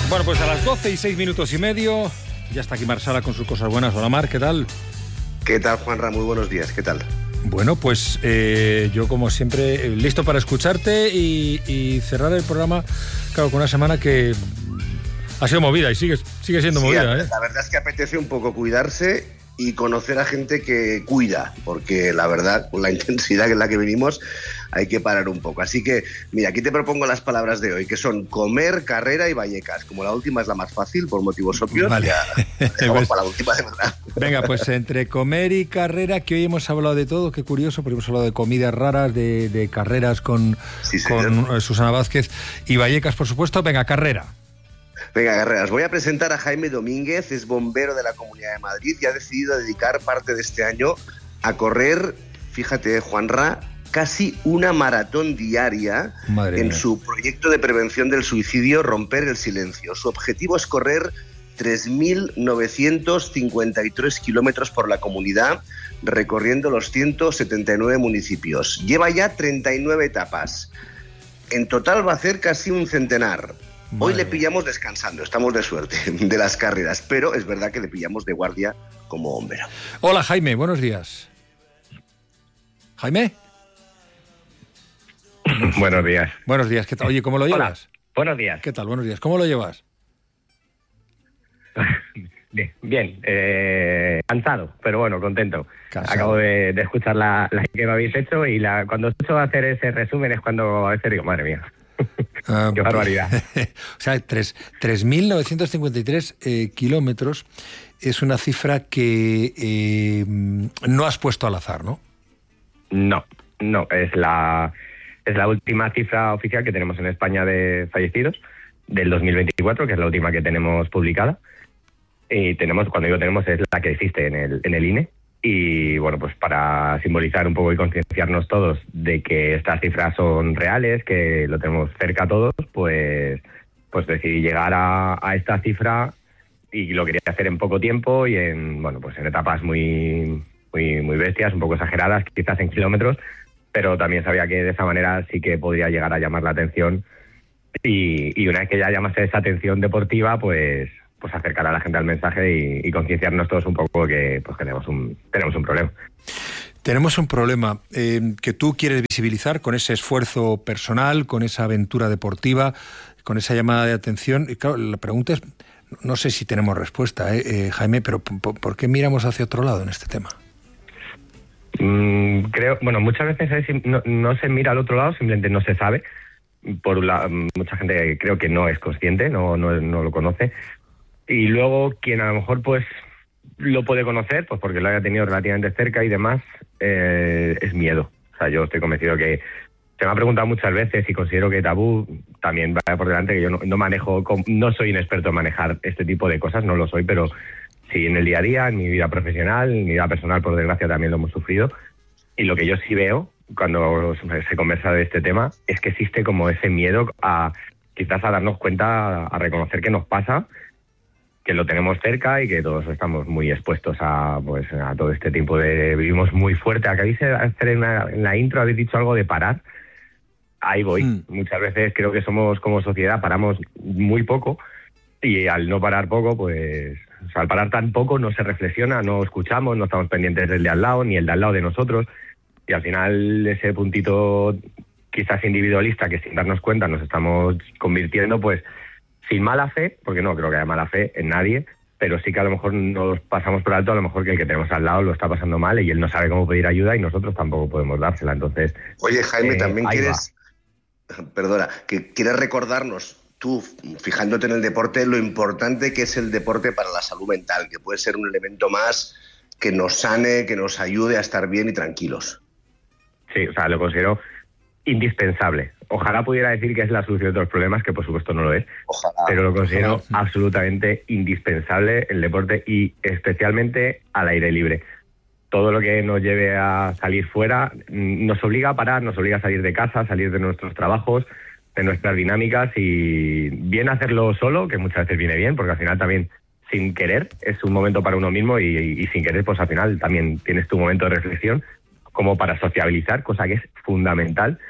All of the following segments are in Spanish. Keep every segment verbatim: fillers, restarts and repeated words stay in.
Bueno, pues a las doce y seis minutos y medio, ya está aquí Mar Sala con sus cosas buenas. Hola Mar, ¿qué tal? ¿Qué tal, Juanra? Muy buenos días, ¿qué tal? Bueno, pues eh, yo como siempre, listo para escucharte y, y cerrar el programa, claro, con una semana que ha sido movida y sigue, sigue siendo sí, movida. La, ¿eh? la verdad es que apetece un poco cuidarse y conocer a gente que cuida, porque la verdad, con la intensidad en la que venimos, hay que parar un poco. Así que, mira, aquí te propongo las palabras de hoy, que son comer, carrera y Vallecas. Como la última es la más fácil, por motivos obvios, vale. ya dejamos pues, para la última de verdad. Venga, pues entre comer y carrera, que hoy hemos hablado de todo, qué curioso, porque hemos hablado de comidas raras, de, de carreras con, sí, con Susana Vázquez y Vallecas, por supuesto. Venga, carrera. Venga, guerreras, voy a presentar a Jaime Domínguez, es bombero de la Comunidad de Madrid y ha decidido dedicar parte de este año a correr, fíjate, Juanra, casi una maratón diaria Madre en mía. su proyecto de prevención del suicidio, Romper el Silencio. Su objetivo es correr tres mil novecientos cincuenta y tres kilómetros por la comunidad, recorriendo los ciento setenta y nueve municipios. Lleva ya treinta y nueve etapas. En total va a hacer casi un centenar. Madre Hoy le pillamos descansando, estamos de suerte de las carreras, pero es verdad que le pillamos de guardia como bombero. Hola Jaime, buenos días. ¿Jaime? Buenos días. Buenos días, ¿qué tal? Oye, ¿cómo lo llevas? Hola. Buenos días. ¿Qué tal? Buenos días. ¿Cómo lo llevas? Bien, bien eh, cansado, pero bueno, contento. Cansado. Acabo de, de escuchar la, la que me habéis hecho y la, cuando escucho hacer ese resumen es cuando a veces digo, madre mía. Uh, ¡Qué barbaridad! O sea, tres mil novecientos cincuenta y tres eh, kilómetros es una cifra que eh, no has puesto al azar, ¿no? No, no, es la, es la última cifra oficial que tenemos en España de fallecidos del dos mil veinticuatro, que es la última que tenemos publicada. Y tenemos, cuando digo tenemos, es la que existe en el, en el I N E. Y bueno, pues para simbolizar un poco y concienciarnos todos de que estas cifras son reales, que lo tenemos cerca todos, pues, pues decidí llegar a, a esta cifra y lo quería hacer en poco tiempo y en, bueno, pues en etapas muy, muy, muy bestias, un poco exageradas, quizás en kilómetros, pero también sabía que de esa manera sí que podría llegar a llamar la atención y, y una vez que ya llamase esa atención deportiva, pues pues acercar a la gente al mensaje y, y concienciarnos todos un poco que pues tenemos un tenemos un problema. Tenemos un problema eh, que tú quieres visibilizar con ese esfuerzo personal, con esa aventura deportiva, con esa llamada de atención. Y claro, la pregunta es, no sé si tenemos respuesta, eh, eh, Jaime, pero ¿por, ¿por qué miramos hacia otro lado en este tema? Mm, creo, bueno, muchas veces es, no, no se mira al otro lado, simplemente no se sabe. Por la, mucha gente creo que no es consciente, no, no, no lo conoce. Y luego quien a lo mejor pues lo puede conocer, pues porque lo haya tenido relativamente cerca y demás, eh, es miedo. O sea, yo estoy convencido que se me ha preguntado muchas veces y considero que tabú también va por delante, que yo no, no manejo, no soy un experto en manejar este tipo de cosas, no lo soy, pero sí en el día a día, en mi vida profesional, en mi vida personal, por desgracia, también lo hemos sufrido. Y lo que yo sí veo cuando se conversa de este tema es que existe como ese miedo a quizás a darnos cuenta, a reconocer que nos pasa, que lo tenemos cerca y que todos estamos muy expuestos a pues a todo este tipo de... Vivimos muy fuerte. Acabáis de hacer en la, en la intro, habéis dicho algo de parar. Ahí voy. Mm. Muchas veces creo que somos como sociedad, paramos muy poco y al no parar poco, pues... O sea, al parar tan poco no se reflexiona, no escuchamos, no estamos pendientes del de al lado ni el de al lado de nosotros y al final ese puntito quizás individualista que sin darnos cuenta nos estamos convirtiendo, pues... sin mala fe, porque no creo que haya mala fe en nadie, pero sí que a lo mejor nos pasamos por alto, a lo mejor que el que tenemos al lado lo está pasando mal y él no sabe cómo pedir ayuda y nosotros tampoco podemos dársela. Entonces, oye, Jaime, eh, también quieres, va. perdona, que quieres recordarnos, tú, fijándote en el deporte, lo importante que es el deporte para la salud mental, que puede ser un elemento más que nos sane, que nos ayude a estar bien y tranquilos. Sí, o sea, lo considero indispensable. Ojalá pudiera decir que es la solución de todos los problemas, que por supuesto no lo es, ojalá, pero lo considero ojalá. absolutamente indispensable el deporte y especialmente al aire libre. Todo lo que nos lleve a salir fuera nos obliga a parar, nos obliga a salir de casa, a salir de nuestros trabajos, de nuestras dinámicas y bien hacerlo solo, que muchas veces viene bien, porque al final también sin querer es un momento para uno mismo y, y, y sin querer pues al final también tienes tu momento de reflexión como para sociabilizar, cosa que es fundamental,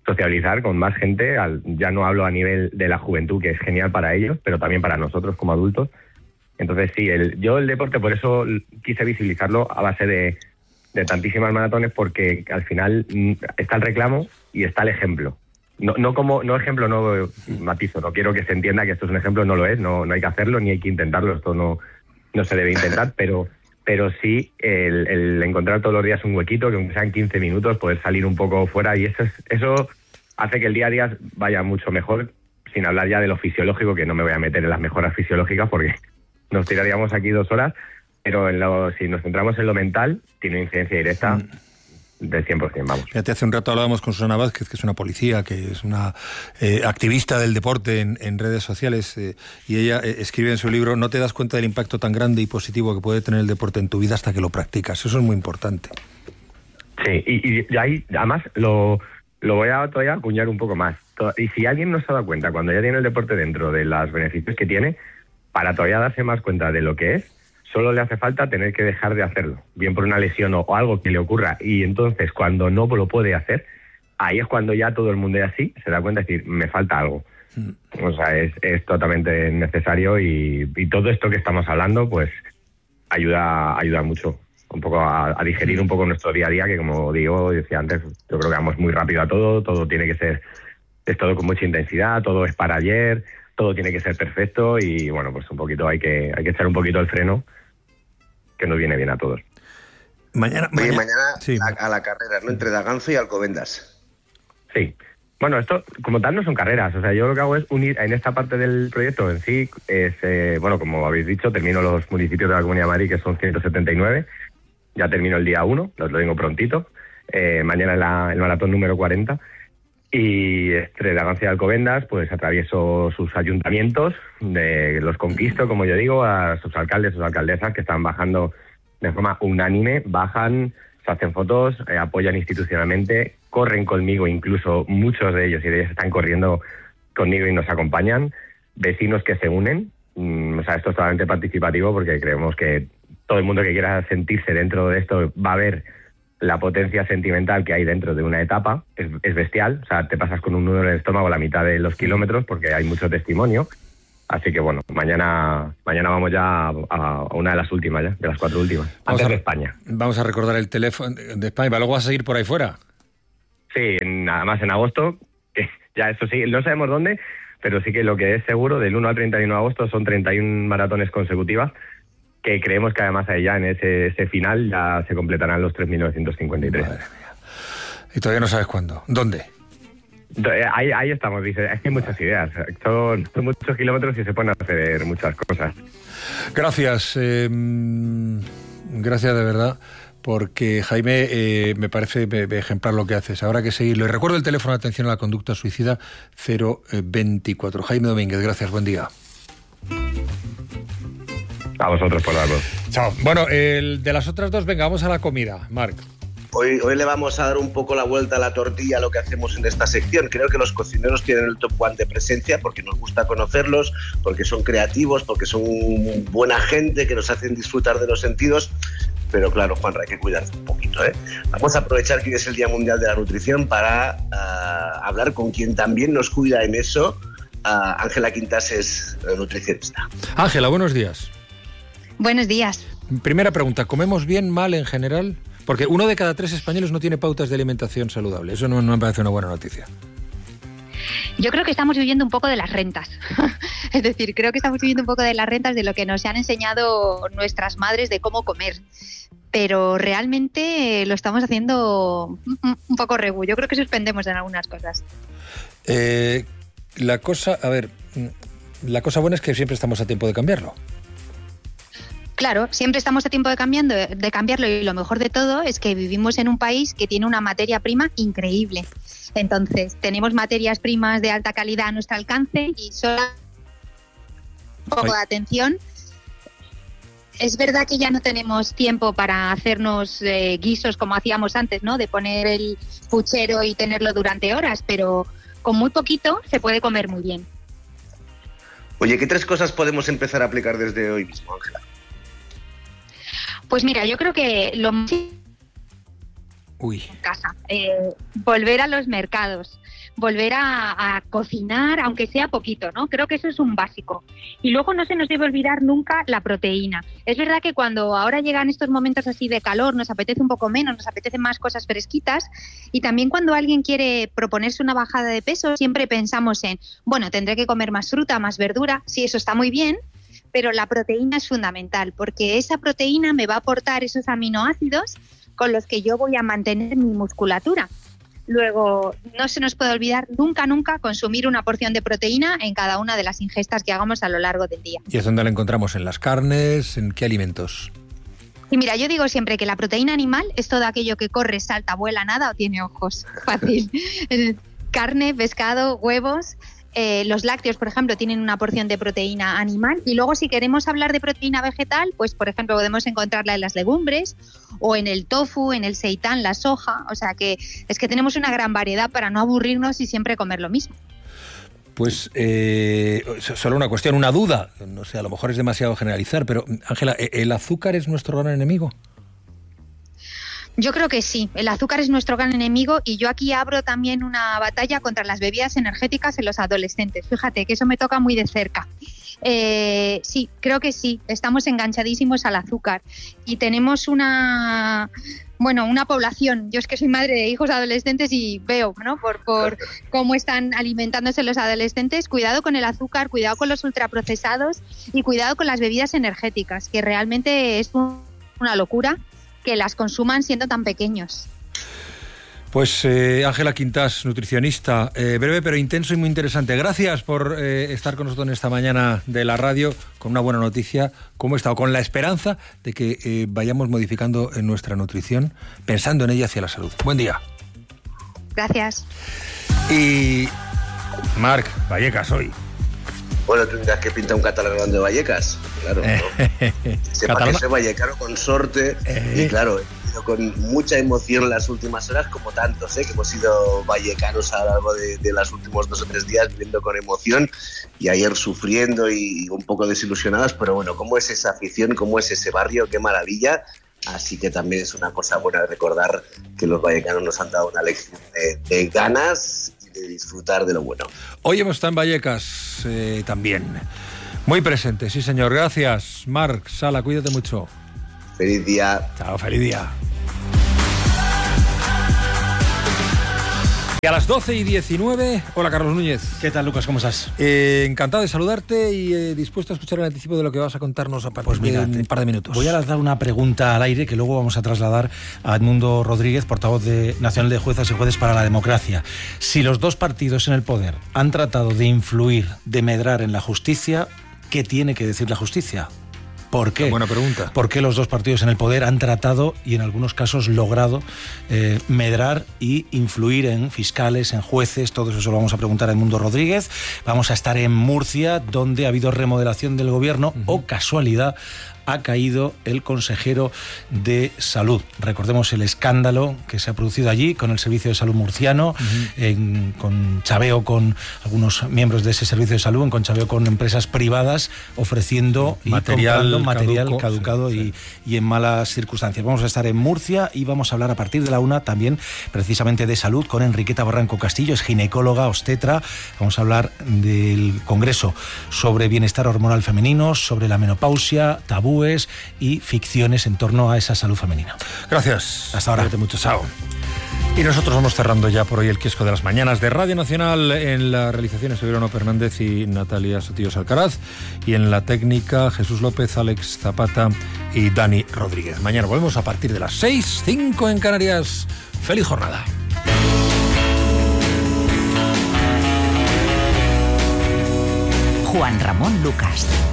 socializar con más gente, al, ya no hablo a nivel de la juventud, que es genial para ellos, pero también para nosotros como adultos. Entonces sí, el, yo el deporte por eso quise visibilizarlo a base de, de tantísimas maratones, porque al final está el reclamo y está el ejemplo. No, no como no ejemplo, no matizo, no quiero que se entienda que esto es un ejemplo, no lo es, no, no hay que hacerlo ni hay que intentarlo, esto no, no se debe intentar, pero pero sí el, el encontrar todos los días un huequito, que aunque sean quince minutos, poder salir un poco fuera, y eso, es, eso hace que el día a día vaya mucho mejor, sin hablar ya de lo fisiológico, que no me voy a meter en las mejoras fisiológicas porque nos tiraríamos aquí dos horas, pero en lo, si nos centramos en lo mental, tiene una incidencia directa mm. del cien por ciento, vamos. Fíjate, hace un rato hablábamos con Susana Vázquez, que es una policía, que es una eh, activista del deporte en, en redes sociales, eh, y ella eh, escribe en su libro: no te das cuenta del impacto tan grande y positivo que puede tener el deporte en tu vida hasta que lo practicas. Eso es muy importante. Sí, y, y ahí además lo, lo voy a todavía acuñar un poco más. Y si alguien no se da cuenta, cuando ya tiene el deporte dentro, de los beneficios que tiene, para todavía darse más cuenta de lo que es, solo le hace falta tener que dejar de hacerlo, bien por una lesión o, o algo que le ocurra, y entonces cuando no lo puede hacer, ahí es cuando ya todo el mundo es así, se da cuenta de decir, me falta algo. Mm. O sea, es, es totalmente necesario, y, y todo esto que estamos hablando, pues ayuda, ayuda mucho, un poco a, a digerir un poco nuestro día a día, que como digo, decía antes, yo creo que vamos muy rápido a todo, todo tiene que ser, es todo con mucha intensidad, todo es para ayer, todo tiene que ser perfecto, y bueno, pues un poquito hay que, hay que echar un poquito el freno, que nos viene bien a todos. Mañana, Oye, mañana, mañana sí. a, a la carrera, ¿no? Entre Daganzo y Alcobendas. Sí. Bueno, esto como tal no son carreras. O sea, yo lo que hago es unir en esta parte del proyecto en sí, es, eh, bueno, como habéis dicho, termino los municipios de la Comunidad de Madrid, que son ciento setenta y nueve. Ya termino el día uno, los lo tengo prontito. Eh, mañana la, el maratón número cuarenta. Y entre Daganzo y Alcobendas, pues atravieso sus ayuntamientos, de, los conquisto, como yo digo, a sus alcaldes, sus alcaldesas, que están bajando de forma unánime, bajan, se hacen fotos, eh, apoyan institucionalmente, corren conmigo, incluso muchos de ellos y de ellas están corriendo conmigo y nos acompañan, vecinos que se unen, mm, o sea, esto es totalmente participativo, porque creemos que todo el mundo que quiera sentirse dentro de esto va a ver la potencia sentimental que hay dentro de una etapa, es, es bestial, o sea, te pasas con un nudo en el estómago a la mitad de los kilómetros porque hay mucho testimonio, así que bueno, mañana mañana vamos ya a, a una de las últimas, ya, de las cuatro últimas, vamos antes a, de España. Vamos a recordar el teléfono de España, ¿luego vas a seguir por ahí fuera? Sí, nada más en agosto, que ya eso sí, no sabemos dónde, pero sí que lo que es seguro, del uno al treinta y uno de agosto son treinta y una maratones consecutivas, que creemos que además ahí ya en ese, ese final ya se completarán los tres mil novecientos cincuenta y tres. Madre mía. Y todavía no sabes cuándo. ¿Dónde? Ahí, ahí estamos, dice. Es que hay muchas ideas. Son, son muchos kilómetros y se pueden hacer muchas cosas. Gracias. Eh, gracias de verdad. Porque, Jaime, eh, me parece ejemplar lo que haces. Habrá que seguirlo. Y recuerdo el teléfono de atención a la conducta suicida cero veinticuatro. Jaime Domínguez, gracias. Buen día. A vosotros por darlo. Chao. Bueno, el de las otras dos, venga, vamos a la comida, Marc. Hoy, hoy le vamos a dar un poco la vuelta a la tortilla a lo que hacemos en esta sección. Creo que los cocineros tienen el top one de presencia porque nos gusta conocerlos, porque son creativos, porque son buena gente, que nos hacen disfrutar de los sentidos. Pero claro, Juanra, hay que cuidarse un poquito, ¿eh? Vamos a aprovechar que hoy es el Día Mundial de la Nutrición para uh, hablar con quien también nos cuida en eso. Uh, Ángela Quintas es nutricionista. Ángela, buenos días. Buenos días. Primera pregunta, ¿comemos bien, mal en general? Porque uno de cada tres españoles no tiene pautas de alimentación saludable. Eso no, no me parece una buena noticia. Yo creo que estamos viviendo un poco de las rentas. Es decir, creo que estamos viviendo un poco de las rentas de lo que nos han enseñado nuestras madres de cómo comer. Pero realmente lo estamos haciendo un poco regu. Yo creo que suspendemos en algunas cosas. Eh, la cosa, a ver, la cosa buena es que siempre estamos a tiempo de cambiarlo. Claro, siempre estamos a tiempo de, cambiando, de cambiarlo, y lo mejor de todo es que vivimos en un país que tiene una materia prima increíble. Entonces, tenemos materias primas de alta calidad a nuestro alcance y solo un poco de atención. Es verdad que ya no tenemos tiempo para hacernos eh, guisos como hacíamos antes, ¿no? De poner el puchero y tenerlo durante horas, pero con muy poquito se puede comer muy bien. Oye, ¿qué tres cosas podemos empezar a aplicar desde hoy mismo, Ángela? Pues mira, yo creo que lo más Uy. en casa, eh, volver a los mercados, volver a, a cocinar, aunque sea poquito, ¿no? Creo que eso es un básico. Y luego no se nos debe olvidar nunca la proteína. Es verdad que cuando ahora llegan estos momentos así de calor, nos apetece un poco menos, nos apetecen más cosas fresquitas, y también cuando alguien quiere proponerse una bajada de peso, siempre pensamos en, bueno, tendré que comer más fruta, más verdura, sí, eso está muy bien, pero la proteína es fundamental, porque esa proteína me va a aportar esos aminoácidos con los que yo voy a mantener mi musculatura. Luego, no se nos puede olvidar nunca, nunca consumir una porción de proteína en cada una de las ingestas que hagamos a lo largo del día. ¿Y es donde la encontramos? ¿En las carnes? ¿En qué alimentos? Y mira, yo digo siempre que la proteína animal es todo aquello que corre, salta, vuela, nada o tiene ojos. Fácil. Carne, pescado, huevos. Eh, los lácteos, por ejemplo, tienen una porción de proteína animal, y luego si queremos hablar de proteína vegetal, pues por ejemplo podemos encontrarla en las legumbres o en el tofu, en el seitán, la soja. O sea que es que tenemos una gran variedad para no aburrirnos y siempre comer lo mismo. Pues eh, solo una cuestión, una duda, no sé, a lo mejor es demasiado generalizar, pero Ángela, ¿el azúcar es nuestro gran enemigo? Yo creo que sí, el azúcar es nuestro gran enemigo, y yo aquí abro también una batalla contra las bebidas energéticas en los adolescentes. Fíjate que eso me toca muy de cerca. Eh, sí, creo que sí, estamos enganchadísimos al azúcar y tenemos una... Bueno, una población, yo es que soy madre de hijos adolescentes y veo, ¿no? Por, por cómo están alimentándose los adolescentes. Cuidado con el azúcar, cuidado con los ultraprocesados y cuidado con las bebidas energéticas, que realmente es un, una locura que las consuman siendo tan pequeños. Pues eh, Ángela Quintás, nutricionista, eh, breve pero intenso y muy interesante. Gracias por eh, estar con nosotros en esta mañana de la radio con una buena noticia, como esta, o con la esperanza de que eh, vayamos modificando en nuestra nutrición, pensando en ella hacia la salud. Buen día. Gracias. Y Marc Vallecas hoy. Bueno, tendrás que pintar un catalán de Vallecas, claro, ¿no? Sepa Catalana. que soy vallecano consorte, Eh. y claro, he ido con mucha emoción las últimas horas, como tantos, ¿eh? Que hemos sido vallecanos a lo largo de, de los últimos dos o tres días, viviendo con emoción, y ayer sufriendo y un poco desilusionados, pero bueno, cómo es esa afición, cómo es ese barrio, qué maravilla. Así que también es una cosa buena recordar que los vallecanos nos han dado una lección de, de ganas y de disfrutar de lo bueno. Hoy hemos estado en Vallecas eh, también. Muy presente, sí señor. Gracias, Marc, Sala, cuídate mucho. Feliz día. Chao, feliz día. Y a las doce y diecinueve, hola Carlos Núñez. ¿Qué tal, Lucas? ¿Cómo estás? Eh, encantado de saludarte y eh, dispuesto a escuchar el anticipo de lo que vas a contarnos a partir Pues mira, de un par de minutos. Voy a lanzar una pregunta al aire que luego vamos a trasladar a Edmundo Rodríguez, portavoz de Nacional de Juezas y Jueces para la Democracia. Si los dos partidos en el poder han tratado de influir, de medrar en la justicia, ¿qué tiene que decir la justicia? ¿Por qué? Buena pregunta. ¿Por qué los dos partidos en el poder han tratado y en algunos casos logrado eh, medrar y influir en fiscales, en jueces? Todo eso se lo vamos a preguntar a Edmundo Rodríguez. Vamos a estar en Murcia, donde ha habido remodelación del gobierno, uh-huh. o casualidad, ha caído el consejero de Salud. Recordemos el escándalo que se ha producido allí con el Servicio de Salud murciano, uh-huh. en, con chaveo con algunos miembros de ese Servicio de Salud, en con chaveo con empresas privadas, ofreciendo material, y comprando material caduco, caducado sí, y, sí. y en malas circunstancias. Vamos a estar en Murcia y vamos a hablar a partir de la una también precisamente de salud con Enriqueta Barranco Castillo, es ginecóloga, obstetra. Vamos a hablar del Congreso sobre bienestar hormonal femenino, sobre la menopausia, tabúes y ficciones en torno a esa salud femenina. Gracias. Hasta ahora. Cuídate mucho, chao. Y nosotros vamos cerrando ya por hoy el kiosco de las mañanas de Radio Nacional. En la realización estuvieron Ono Fernández y Natalia Sotillos Alcaraz, y en la técnica Jesús López, Alex Zapata y Dani Rodríguez. Mañana volvemos a partir de las seis, cinco en Canarias. ¡Feliz jornada! Juan Ramón Lucas.